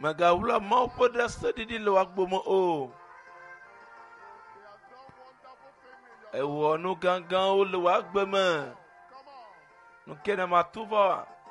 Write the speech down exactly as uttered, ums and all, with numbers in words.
Magawula mau pada sedidi lewak bomo o. Ewo nu gangan o lewak bema. Nu kena matuva.